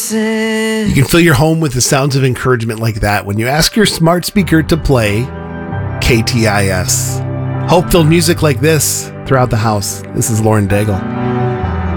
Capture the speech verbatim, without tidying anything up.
listen. You can fill your home with the sounds of encouragement like that when you ask your smart speaker to play K T I S. Hope-filled music like this throughout the house. This is Lauren Daigle.